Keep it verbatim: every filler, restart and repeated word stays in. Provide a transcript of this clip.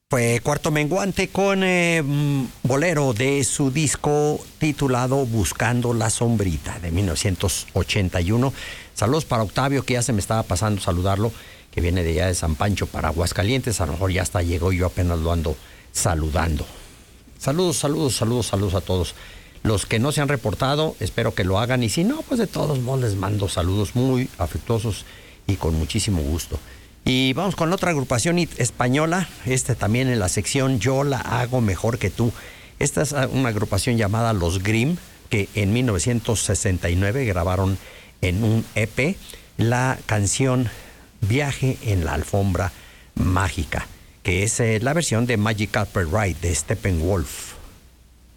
Fue Cuarto Menguante con eh, bolero de su disco titulado Buscando la Sombrita de mil novecientos ochenta y uno. Saludos para Octavio, que ya se me estaba pasando saludarlo, que viene de allá de San Pancho para Aguascalientes. A lo mejor ya hasta llegó, yo apenas lo ando saludando. Saludos, saludos, saludos, saludos a todos. Los que no se han reportado, espero que lo hagan. Y si no, pues de todos modos les mando saludos muy afectuosos y con muchísimo gusto. Y vamos con otra agrupación española, este también en la sección Yo la hago mejor que tú. Esta es una agrupación llamada Los Grimm, que en mil novecientos sesenta y nueve grabaron en un E P la canción Viaje en la Alfombra Mágica, que es eh, la versión de Magic Carpet Ride de Steppenwolf.